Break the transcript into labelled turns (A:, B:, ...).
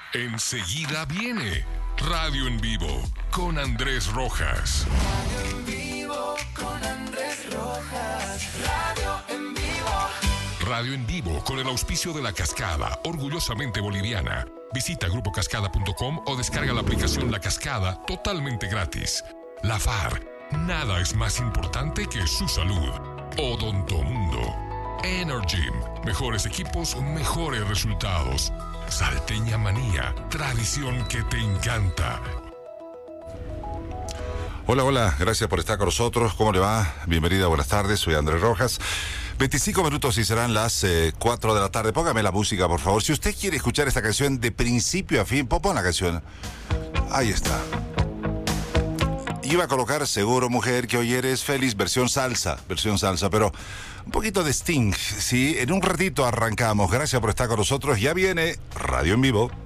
A: Enseguida viene Radio en Vivo con Andrés Rojas.
B: Radio en Vivo con Andrés Rojas. Radio en Vivo.
A: Radio en Vivo con el auspicio de La Cascada, orgullosamente boliviana. Visita grupocascada.com o descarga la aplicación La Cascada totalmente gratis. La FAR, nada es más importante que su salud. Odontomundo. Energim, mejores equipos, mejores resultados. Salteña Manía, tradición que te encanta.
C: Hola, gracias por estar con nosotros. ¿Cómo le va? Bienvenida, buenas tardes, soy Andrés Rojas. 25 minutos y serán las 4 de la tarde. Póngame la música, por favor. Si usted quiere escuchar esta canción de principio a fin, pon la canción. Ahí está. Iba a colocar Seguro Mujer que hoy eres feliz, versión salsa, pero un poquito de Sting, sí, en un ratito arrancamos. Gracias por estar con nosotros, ya viene Radio en Vivo.